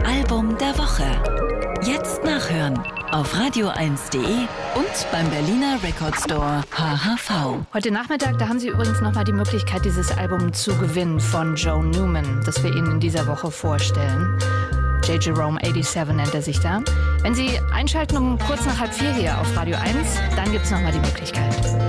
Album der Woche. Jetzt nachhören auf radio1.de und beim Berliner Record Store HHV. Heute Nachmittag, da haben Sie übrigens nochmal die Möglichkeit, dieses Album zu gewinnen von Joe Newman, das wir Ihnen in dieser Woche vorstellen. J. Jerome 87 nennt er sich da. Wenn Sie einschalten um kurz nach 3:30 hier auf Radio 1, dann gibt es nochmal die Möglichkeit.